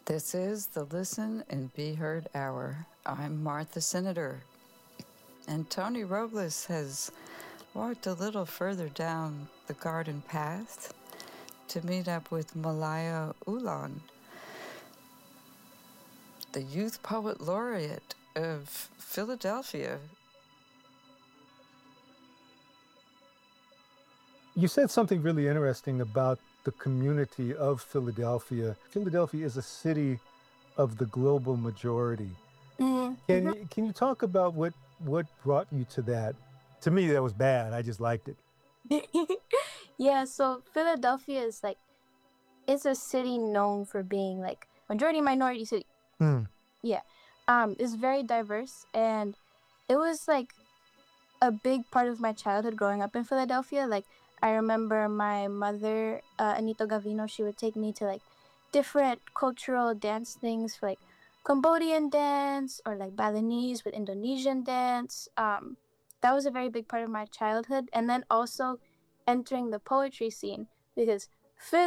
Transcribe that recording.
This is the Listen and Be Heard Hour. I'm Martha Senator. And Tony Robles has walked a little further down the garden path to meet up with Malaya Ulan, the Youth Poet Laureate of Philadelphia. You said something really interesting about the community of Philadelphia. Philadelphia is a city of the global majority. Can you talk about what brought you to that? To me, that was bad. I just liked it. Yeah, so Philadelphia is it's a city known for being majority minority city. Yeah. It's very diverse, and it was a big part of my childhood growing up in Philadelphia. I remember my mother, Anito Gavino, she would take me to different cultural dance things for Cambodian dance or Balinese with Indonesian dance. That was a very big part of my childhood. And then also entering the poetry scene, because